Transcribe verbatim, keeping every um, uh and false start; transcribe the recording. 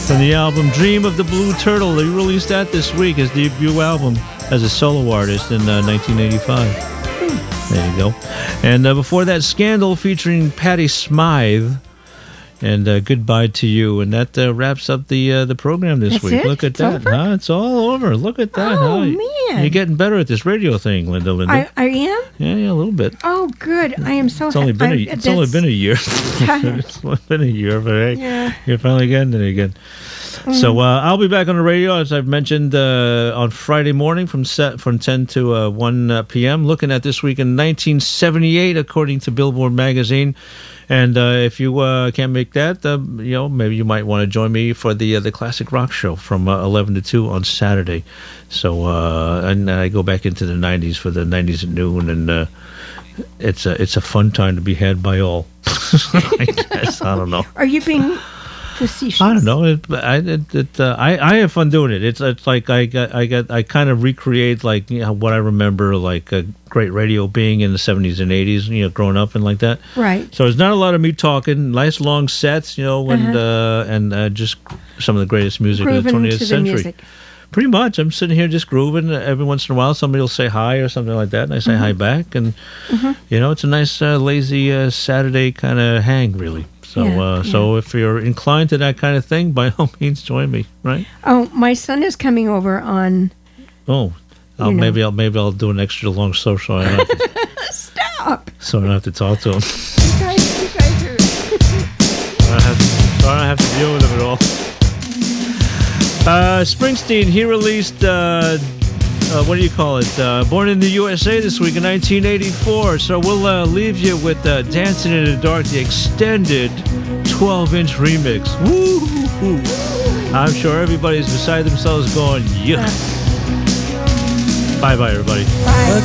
From the album Dream of the Blue Turtle. They released that this week, his debut album as a solo artist in uh, nineteen eighty-five. There you go. And uh, before that, Scandal featuring Patti Smythe. And uh, Goodbye to You. And that uh, wraps up the uh, the program this That's week. it? Look at It's that. over? Huh? It's all over. Look at that. Oh, huh? man. You're getting better at this radio thing, Linda. Linda. I, I am? yeah, yeah, a little bit. Oh, good. I am so It's only been a, I- it's only that's- been a year. It's only been a year, but hey, Yeah. you're finally getting it again. So uh, I'll be back on the radio, as I've mentioned, uh, on Friday morning from set, from ten to uh, one p.m. Looking at this week in nineteen seventy-eight, according to Billboard magazine. And uh, if you uh, can't make that, uh, you know, maybe you might want to join me for the uh, the Classic Rock Show from uh, eleven to two on Saturday. So uh, and I go back into the nineties for the nineties at noon, and uh, it's a it's a fun time to be had by all. I guess I don't know. Are you being facetious? I don't know. It, I it, it, uh, I I have fun doing it. It's it's like I got I got I kind of recreate like you know, what I remember like a great radio being in the seventies and eighties. You know, growing up and like that. Right. So it's not a lot of me talking. Nice long sets, you know, and uh, and uh, just some of the greatest music of the Grooving twentieth to the century. music. Pretty much, I'm sitting here just grooving. Every once in a while, somebody will say hi or something like that, and I say hi back. And you know, it's a nice, uh, lazy uh, Saturday kind of hang, really. So, Yeah, uh, so if you're inclined to that kind of thing, by all means, join me. Right? Oh, my son is coming over on. Oh, I'll, You know. maybe I'll maybe I'll do an extra long social. I don't have to, Stop! so I don't have to talk to him. You guys, you guys are. I don't have to, so I don't have to deal with him at all. Uh, Springsteen, he released, uh, uh, what do you call it? Uh, Born in the U S A this week in nineteen eighty-four. So we'll uh, leave you with uh, Dancing in the Dark, the extended twelve-inch remix. Woo! I'm sure everybody's beside themselves going, yeah. Bye-bye, everybody. Bye.